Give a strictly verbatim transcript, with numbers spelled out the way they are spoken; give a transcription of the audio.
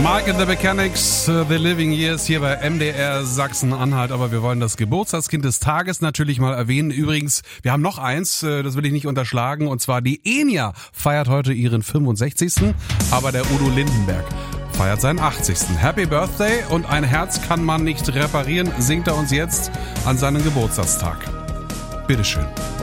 Mike and the Mechanics, uh, The Living Years hier bei M D R Sachsen-Anhalt. Aber wir wollen das Geburtstagskind des Tages natürlich mal erwähnen. Übrigens, wir haben noch eins, das will ich nicht unterschlagen. Und zwar die Enya feiert heute ihren fünfundsechzigsten Aber der Udo Lindenberg feiert seinen achtzigsten Happy Birthday und ein Herz kann man nicht reparieren, singt er uns jetzt an seinem Geburtstagstag. Bitteschön.